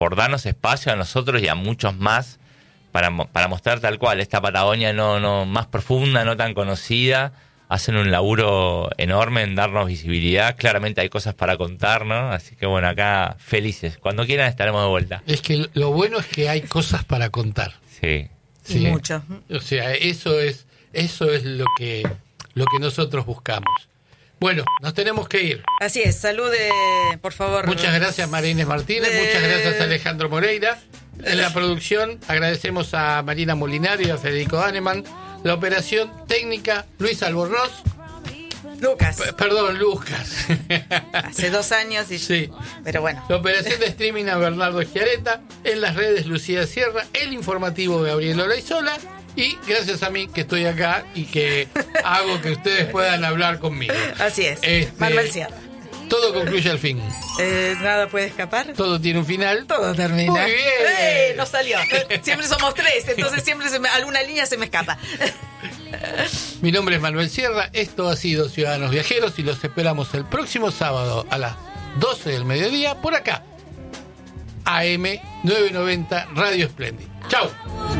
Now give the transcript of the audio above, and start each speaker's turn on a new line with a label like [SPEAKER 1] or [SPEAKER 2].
[SPEAKER 1] por darnos espacio a nosotros y a muchos más para mostrar tal cual esta Patagonia no más profunda, no tan conocida. Hacen un laburo enorme en darnos visibilidad. Claramente hay cosas para contar, ¿no? Así que bueno, acá felices. Cuando quieran estaremos de vuelta.
[SPEAKER 2] Es que lo bueno es que hay cosas para contar.
[SPEAKER 1] Sí.
[SPEAKER 3] Y mucho.
[SPEAKER 2] O sea, eso es lo que nosotros buscamos. Bueno, nos tenemos que ir.
[SPEAKER 3] Así es, salude, por favor.
[SPEAKER 2] Muchas gracias, María Inés Martínez. Muchas gracias, Alejandro Moreira. En la producción agradecemos a Marina Molinari y a Federico Hahnemann. La operación técnica, Luis Albornoz.
[SPEAKER 3] Lucas.
[SPEAKER 2] Perdón, Lucas.
[SPEAKER 3] Hace 2 años y...
[SPEAKER 2] Sí.
[SPEAKER 3] Pero bueno.
[SPEAKER 2] La operación de streaming a Bernardo Schiaretta. En las redes, Lucía Sierra. El informativo, Gabriel Olaizola. Y gracias a mí que estoy acá y que hago que ustedes puedan hablar conmigo.
[SPEAKER 3] Así es. Manuel Sierra.
[SPEAKER 2] Todo concluye al fin.
[SPEAKER 3] Nada puede escapar.
[SPEAKER 2] Todo tiene un final.
[SPEAKER 3] Todo termina.
[SPEAKER 2] Muy bien.
[SPEAKER 3] Nos salió. Siempre somos 3, entonces siempre alguna línea se me escapa.
[SPEAKER 2] Mi nombre es Manuel Sierra. Esto ha sido Ciudadanos Viajeros y los esperamos el próximo sábado a las 12 del mediodía por acá. AM 990 Radio Splendid. Chau.